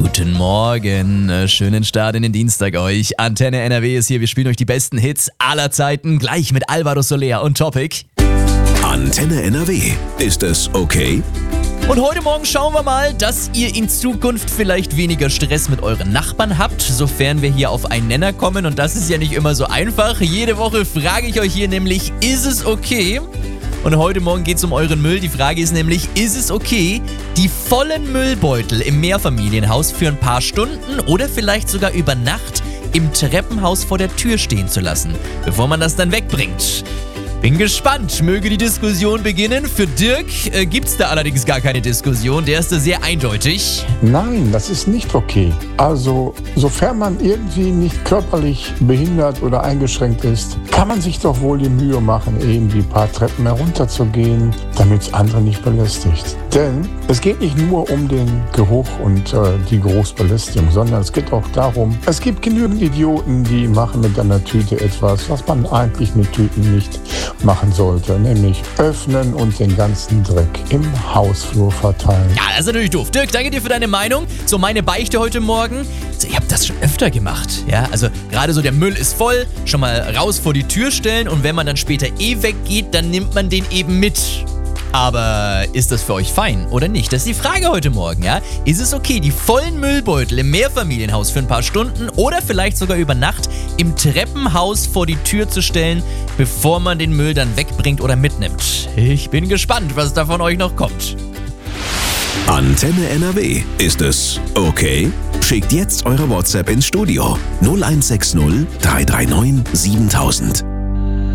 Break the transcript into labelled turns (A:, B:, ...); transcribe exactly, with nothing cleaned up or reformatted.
A: Guten Morgen, äh, schönen Start in den Dienstag euch. Antenne N R W ist hier, wir spielen euch die besten Hits aller Zeiten, gleich mit Alvaro Soler und Topic.
B: Antenne N R W, ist es okay?
A: Und heute Morgen schauen wir mal, dass ihr in Zukunft vielleicht weniger Stress mit euren Nachbarn habt, sofern wir hier auf einen Nenner kommen. Und das ist ja nicht immer so einfach. Jede Woche frage ich euch hier nämlich, ist es okay? Und heute Morgen geht es um euren Müll. Die Frage ist nämlich, ist es okay, die vollen Müllbeutel im Mehrfamilienhaus für ein paar Stunden oder vielleicht sogar über Nacht im Treppenhaus vor der Tür stehen zu lassen, bevor man das dann wegbringt? Bin gespannt, möge die Diskussion beginnen. Für Dirk äh, gibt's da allerdings gar keine Diskussion, der ist da sehr eindeutig.
C: Nein, das ist nicht okay. Also, sofern man irgendwie nicht körperlich behindert oder eingeschränkt ist, kann man sich doch wohl die Mühe machen, irgendwie ein paar Treppen herunterzugehen, damit es andere nicht belästigt. Denn es geht nicht nur um den Geruch und äh, die Geruchsbelästigung, sondern es geht auch darum, es gibt genügend Idioten, die machen mit einer Tüte etwas, was man eigentlich mit Tüten nicht machen sollte, nämlich öffnen und den ganzen Dreck im Hausflur verteilen.
A: Ja, das ist natürlich doof. Dirk, danke dir für deine Meinung. So, meine Beichte heute Morgen. So, ihr habt das schon öfter gemacht, ja? Also, gerade so der Müll ist voll, schon mal raus vor die Tür stellen und wenn man dann später eh weggeht, dann nimmt man den eben mit. Aber ist das für euch fein oder nicht? Das ist die Frage heute Morgen, ja? Ist es okay, die vollen Müllbeutel im Mehrfamilienhaus für ein paar Stunden oder vielleicht sogar über Nacht im Treppenhaus vor die Tür zu stellen, bevor man den Müll dann wegbringt oder mitnimmt? Ich bin gespannt, was da von euch noch kommt.
B: Antenne N R W, ist es okay? Schickt jetzt eure WhatsApp ins Studio null eins sechs null drei drei neun siebentausend.